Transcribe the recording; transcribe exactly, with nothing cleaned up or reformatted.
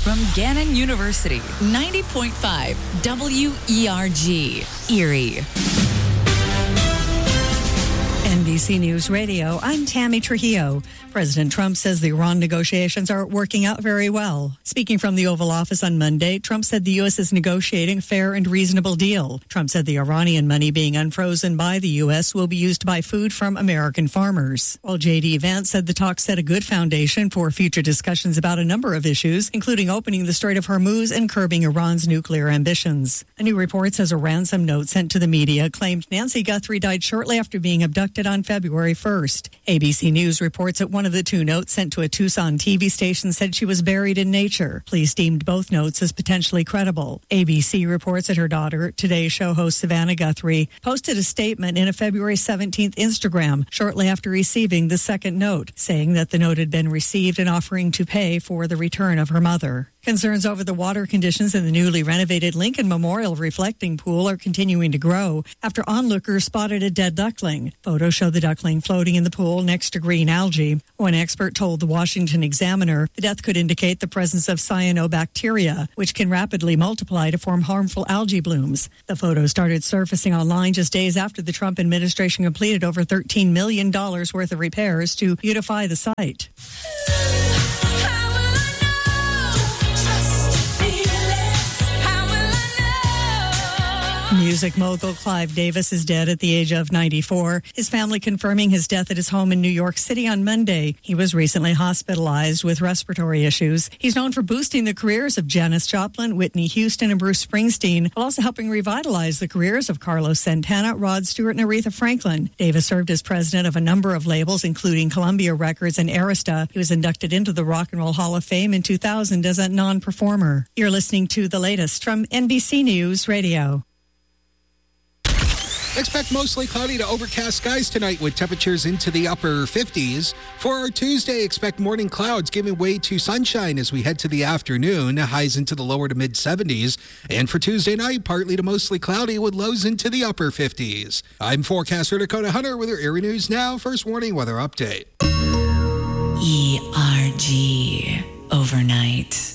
from Gannon University, ninety point five W E R G, Erie. N B C News Radio, I'm Tammy Trujillo. President Trump says the Iran negotiations are working out very well. Speaking from the Oval Office on Monday, Trump said the U S is negotiating a fair and reasonable deal. Trump said the Iranian money being unfrozen by the U S will be used to buy food from American farmers. While J D Vance said the talks set a good foundation for future discussions about a number of issues, including opening the Strait of Hormuz and curbing Iran's nuclear ambitions. A new report says a ransom note sent to the media claimed Nancy Guthrie died shortly after being abducted on February first. A B C News reports that one of the two notes sent to a Tucson T V station said she was buried in nature. Police deemed both notes as potentially credible. A B C reports that her daughter, Today Show host Savannah Guthrie, posted a statement in a February seventeenth Instagram shortly after receiving the second note, saying that the note had been received and offering to pay for the return of her mother. Concerns over the water conditions in the newly renovated Lincoln Memorial Reflecting Pool are continuing to grow after onlookers spotted a dead duckling. Photos show the duckling floating in the pool next to green algae. One expert told the Washington Examiner the death could indicate the presence of cyanobacteria, which can rapidly multiply to form harmful algae blooms. The photos started surfacing online just days after the Trump administration completed over thirteen million dollars worth of repairs to beautify the site. Music mogul Clive Davis is dead at the age of ninety-four. His family confirming his death at his home in New York City on Monday. He was recently hospitalized with respiratory issues. He's known for boosting the careers of Janis Joplin, Whitney Houston, and Bruce Springsteen, while also helping revitalize the careers of Carlos Santana, Rod Stewart, and Aretha Franklin. Davis served as president of a number of labels, including Columbia Records and Arista. He was inducted into the Rock and Roll Hall of Fame in two thousand as a non-performer. You're listening to the latest from N B C News Radio. Expect mostly cloudy to overcast skies tonight with temperatures into the upper fifties. For our Tuesday, expect morning clouds giving way to sunshine as we head to the afternoon, highs into the lower to mid seventies. And for Tuesday night, partly to mostly cloudy with lows into the upper fifties. I'm forecaster Dakota Hunter with your Erie News Now First Warning Weather Update. E R G overnight.